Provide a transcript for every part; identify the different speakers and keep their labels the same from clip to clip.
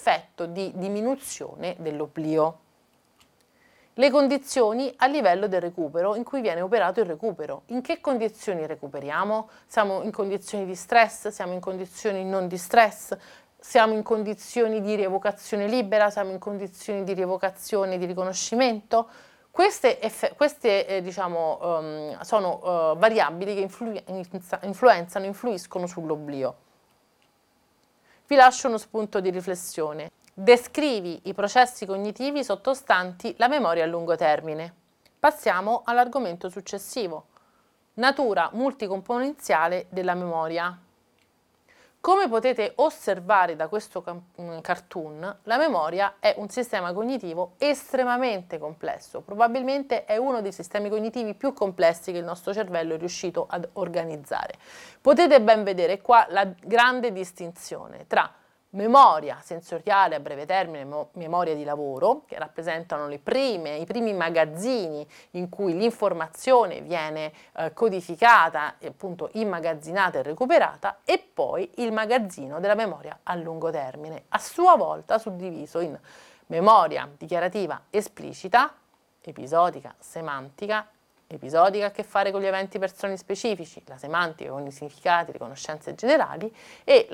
Speaker 1: effetto di diminuzione dell'oblio. Le condizioni a livello del recupero in cui viene operato il recupero. In che condizioni recuperiamo? Siamo in condizioni di stress? Siamo in condizioni non di stress? Siamo in condizioni di rievocazione libera? Siamo in condizioni di rievocazione di riconoscimento? Queste sono variabili che influiscono sull'oblio. Vi lascio uno spunto di riflessione. Descrivi i processi cognitivi sottostanti la memoria a lungo termine. Passiamo all'argomento successivo. Natura multicomponenziale della memoria. Come potete osservare da questo cartoon, la memoria è un sistema cognitivo estremamente complesso. Probabilmente è uno dei sistemi cognitivi più complessi che il nostro cervello è riuscito ad organizzare. Potete ben vedere qua la grande distinzione tra memoria sensoriale a breve termine, memoria di lavoro, che rappresentano i primi magazzini in cui l'informazione viene codificata, appunto immagazzinata e recuperata, e poi il magazzino della memoria a lungo termine, a sua volta suddiviso in memoria dichiarativa esplicita, episodica, semantica. Episodica ha a che fare con gli eventi personali specifici, la semantica con i significati, le conoscenze generali, e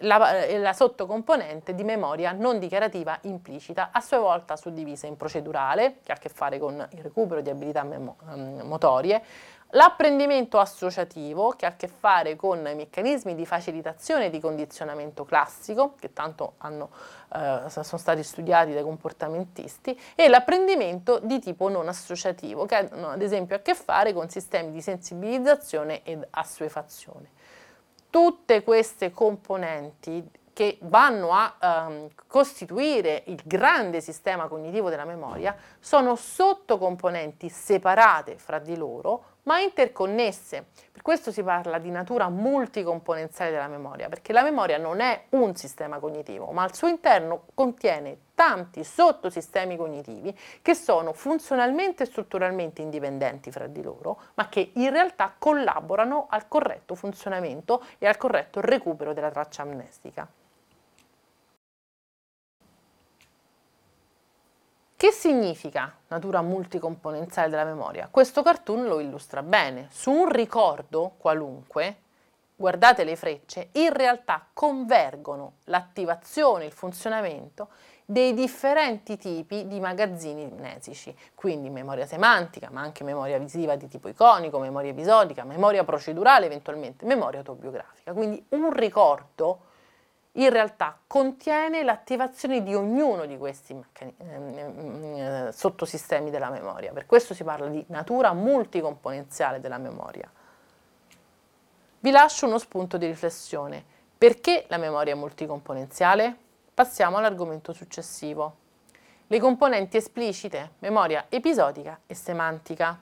Speaker 1: la sottocomponente di memoria non dichiarativa implicita, a sua volta suddivisa in procedurale, che ha a che fare con il recupero di abilità motorie, l'apprendimento associativo, che ha a che fare con i meccanismi di facilitazione e di condizionamento classico, che tanto sono stati studiati dai comportamentisti, e l'apprendimento di tipo non associativo, che hanno ad esempio a che fare con sistemi di sensibilizzazione ed assuefazione. Tutte queste componenti che vanno a costituire il grande sistema cognitivo della memoria sono sottocomponenti separate fra di loro, ma interconnesse. Per questo si parla di natura multicomponenziale della memoria, perché la memoria non è un sistema cognitivo, ma al suo interno contiene tanti sottosistemi cognitivi che sono funzionalmente e strutturalmente indipendenti fra di loro, ma che in realtà collaborano al corretto funzionamento e al corretto recupero della traccia amnestica. Che significa natura multicomponenziale della memoria? Questo cartoon lo illustra bene. Su un ricordo qualunque, guardate le frecce, in realtà convergono l'attivazione, il funzionamento dei differenti tipi di magazzini mnesici, quindi memoria semantica, ma anche memoria visiva di tipo iconico, memoria episodica, memoria procedurale, eventualmente memoria autobiografica. Quindi un ricordo in realtà contiene l'attivazione di ognuno di questi sottosistemi della memoria. Per questo si parla di natura multicomponenziale della memoria. Vi lascio uno spunto di riflessione. Perché la memoria è multicomponenziale? Passiamo all'argomento successivo. Le componenti esplicite, memoria episodica e semantica.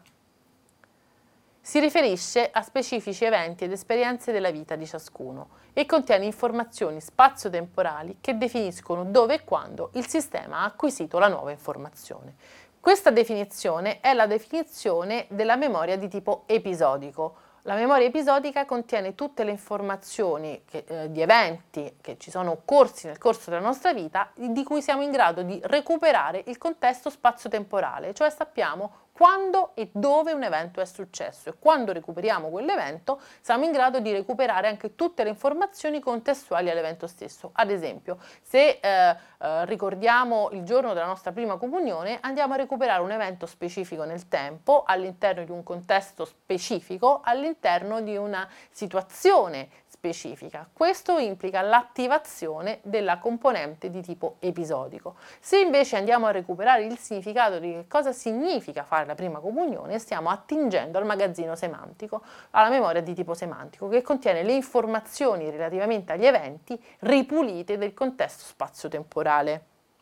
Speaker 1: Si riferisce a specifici eventi ed esperienze della vita di ciascuno e contiene informazioni spazio-temporali che definiscono dove e quando il sistema ha acquisito la nuova informazione. Questa definizione è la definizione della memoria di tipo episodico. La memoria episodica contiene tutte le informazioni di eventi che ci sono occorsi nel corso della nostra vita, di cui siamo in grado di recuperare il contesto spazio-temporale, cioè sappiamo quando e dove un evento è successo, e quando recuperiamo quell'evento siamo in grado di recuperare anche tutte le informazioni contestuali all'evento stesso. Ad esempio, se ricordiamo il giorno della nostra prima comunione, andiamo a recuperare un evento specifico nel tempo, all'interno di un contesto specifico, all'interno di una situazione specifica. Questo implica l'attivazione della componente di tipo episodico. Se invece andiamo a recuperare il significato di che cosa significa fare la prima comunione, stiamo attingendo al magazzino semantico, alla memoria di tipo semantico, che contiene le informazioni relativamente agli eventi ripulite del contesto spazio-temporale.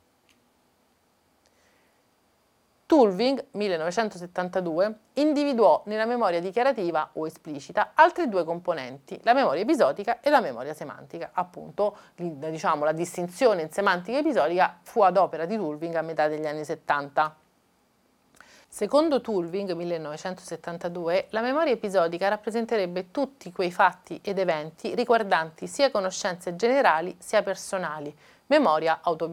Speaker 1: Tulving, 1972, individuò nella memoria dichiarativa o esplicita altre due componenti, la memoria episodica e la memoria semantica. Appunto, la distinzione in semantica episodica fu ad opera di Tulving a metà degli anni 70. Secondo Tulving, 1972, la memoria episodica rappresenterebbe tutti quei fatti ed eventi riguardanti sia conoscenze generali sia personali, memoria autobiografica.